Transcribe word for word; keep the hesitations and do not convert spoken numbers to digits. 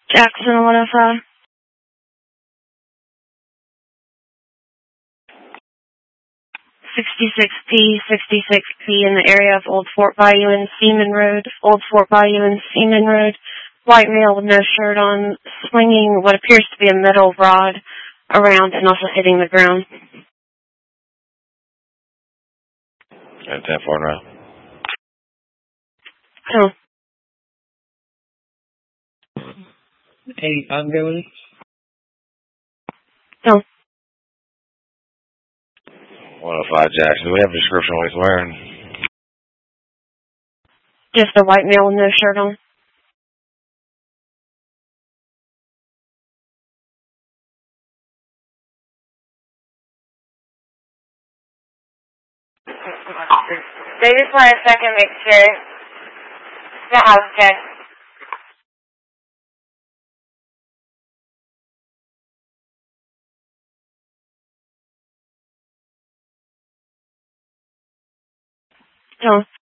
Jackson one oh five. sixty-six P, sixty-six P in the area of Old Fort Bayou and Seaman Road. Old Fort Bayou and Seaman Road. White male with no shirt on, swinging what appears to be a metal rod around and also hitting the ground. And ten four now. Oh. Hey, I'm going. No. one oh five Jackson. Do we have a description of what he's wearing? Just a white male with no shirt on. They just want a second, make sure. It's not house check. No.